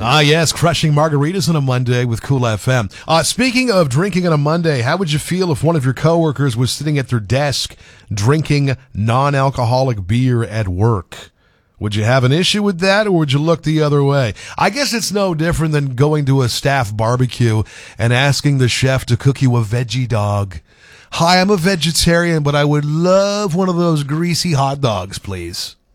Ah, yes, crushing margaritas on a Monday with Cool FM. Speaking of drinking on a Monday, how would you feel if one of your coworkers was sitting at their desk drinking non-alcoholic beer at work? Would you have an issue with that, or would you look the other way? I guess it's no different than going to a staff barbecue and asking the chef to cook you a veggie dog. Hi, I'm a vegetarian, but I would love one of those greasy hot dogs, please.